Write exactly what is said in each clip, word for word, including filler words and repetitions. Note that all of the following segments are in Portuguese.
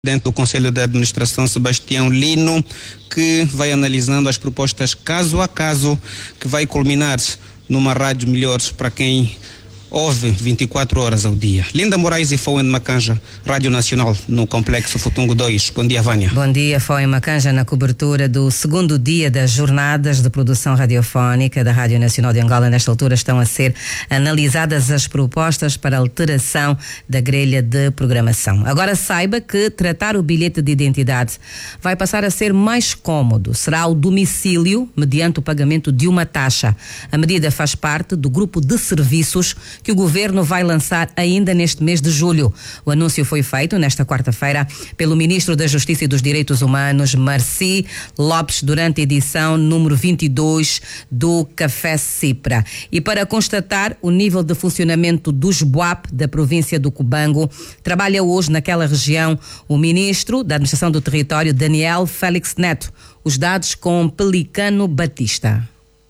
Dentro do Conselho de Administração, Sebastião Lino, que vai analisando as propostas caso a caso, que vai culminar numa rádio melhor para quem ouve vinte e quatro horas ao dia. Linda Moraes e Foen Macanja, Rádio Nacional, no Complexo Futungo dois. Bom dia, Vânia. Bom dia, Foen Macanja, na cobertura do segundo dia das jornadas de produção radiofónica da Rádio Nacional de Angola. Nesta altura estão a ser analisadas as propostas para alteração da grelha de programação. Agora saiba que tratar o bilhete de identidade vai passar a ser mais cômodo. Será o domicílio, mediante o pagamento de uma taxa. A medida faz parte do grupo de serviços que o governo vai lançar ainda neste mês de julho. O anúncio foi feito nesta quarta-feira pelo Ministro da Justiça e dos Direitos Humanos, Marci Lopes, durante a edição número vinte e dois do Café Cipra. E para constatar o nível de funcionamento dos B U A P da província do Cubango, trabalha hoje naquela região o Ministro da Administração do Território, Daniel Félix Neto. Os dados com Pelicano Batista.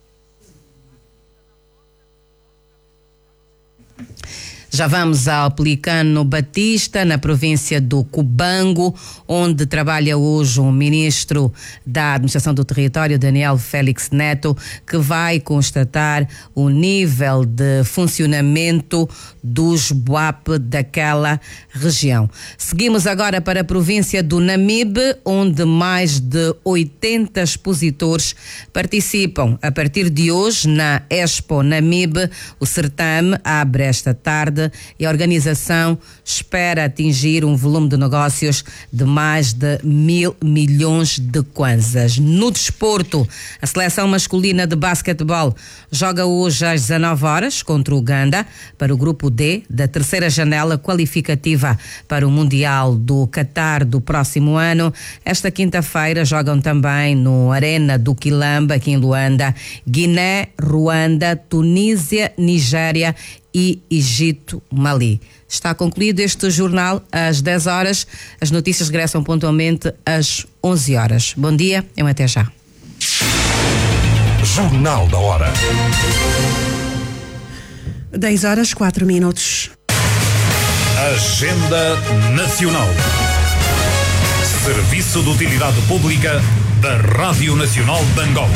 Já vamos ao Pelicano Batista, na província do Cubango, onde trabalha hoje o Ministro da Administração do Território, Daniel Félix Neto, que vai constatar o nível de funcionamento dos B U A P daquela região. Seguimos agora para a província do Namibe, onde mais de oitenta expositores participam. A partir de hoje, na Expo Namibe, o certame abre esta tarde e a organização espera atingir um volume de negócios de mais de mil milhões de kwanzas. No desporto, a seleção masculina de basquetebol joga hoje às dezanove horas contra o Uganda para o grupo D da terceira janela qualificativa para o Mundial do Qatar do próximo ano. Esta quinta-feira jogam também no Arena do Quilamba, aqui em Luanda, Guiné, Ruanda, Tunísia, Nigéria e Egito, Mali. Está concluído este jornal às dez horas. As notícias regressam pontualmente às onze horas. Bom dia e um até já. Jornal da Hora. dez horas, quatro minutos. Agenda Nacional. Serviço de Utilidade Pública da Rádio Nacional de Angola.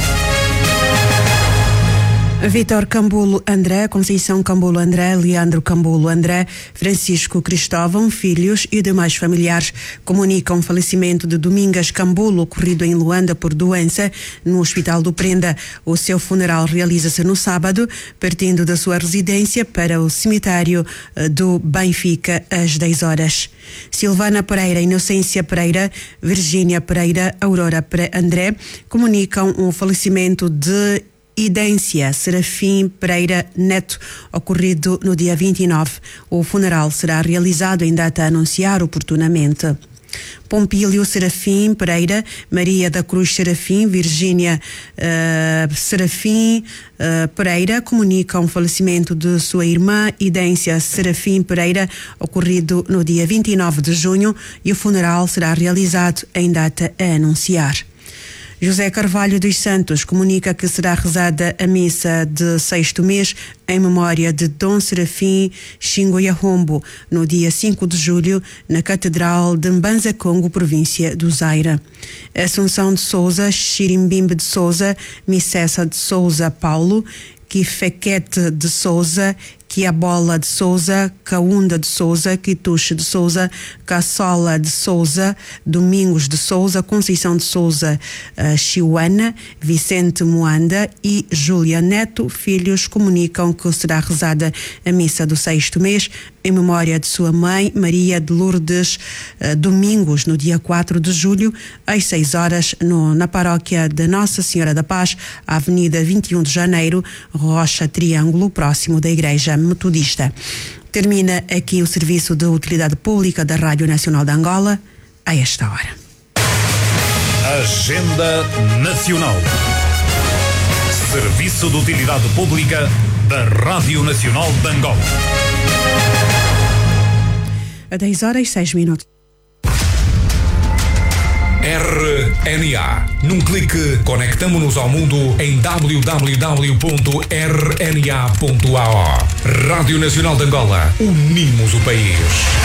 Vítor Cambulo André, Conceição Cambulo André, Leandro Cambulo André, Francisco Cristóvão, filhos e demais familiares comunicam o falecimento de Domingas Cambulo, ocorrido em Luanda por doença no Hospital do Prenda. O seu funeral realiza-se no sábado, partindo da sua residência para o cemitério do Benfica às dez horas. Silvana Pereira, Inocência Pereira, Virgínia Pereira, Aurora André comunicam o falecimento de Idência Serafim Pereira Neto, ocorrido no dia vinte e nove. O funeral será realizado em data a anunciar oportunamente. Pompílio Serafim Pereira, Maria da Cruz Serafim, Virgínia uh, Serafim uh, Pereira comunicam o falecimento de sua irmã Idência Serafim Pereira, ocorrido no dia vinte e nove de junho, e o funeral será realizado em data a anunciar. José Carvalho dos Santos comunica que será rezada a missa de sexto mês em memória de Dom Serafim Xingoiahombo, no dia cinco de julho, na Catedral de Mbanza-Congo, província do Zaire. Assunção de Souza, Xirimbimbe de Souza, Missessa de Souza Paulo, Kifequete de Souza, Quiabola de Souza, Caunda de Souza, Quituche de Souza, Caçola de Souza, Domingos de Souza, Conceição de Souza, uh, Chiuana, Vicente Moanda e Júlia Neto, filhos, comunicam que será rezada a missa do sexto mês em memória de sua mãe, Maria de Lourdes uh, Domingos, no dia quatro de julho, às seis horas, no, na paróquia de Nossa Senhora da Paz, Avenida vinte e um de Janeiro, Rocha Triângulo, próximo da Igreja Metodista. Termina aqui o Serviço de Utilidade Pública da Rádio Nacional de Angola, a esta hora. Agenda Nacional. Serviço de Utilidade Pública da Rádio Nacional de Angola. A dez horas e seis minutos. R N A. Num clique, conectamo-nos ao mundo em w w w ponto r n a ponto a o. Rádio Nacional de Angola. Unimos o país.